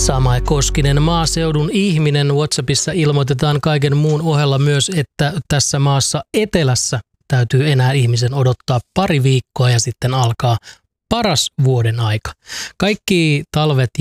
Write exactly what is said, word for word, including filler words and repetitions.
Samae Koskinen, maaseudun ihminen. WhatsAppissa ilmoitetaan kaiken muun ohella myös, että tässä maassa etelässä täytyy enää ihmisen odottaa pari viikkoa ja sitten alkaa paras vuoden aika. Kaikki talvet